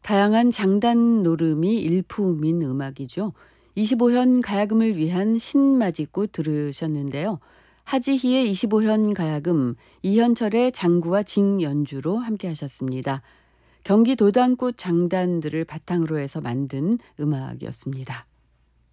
다양한 장단 노름이 일품인 음악이죠. 25현 가야금을 위한 신맞이꽃 들으셨는데요. 하지희의 25현 가야금, 이현철의 장구와 징 연주로 함께 하셨습니다. 경기 도당꽃 장단들을 바탕으로 해서 만든 음악이었습니다.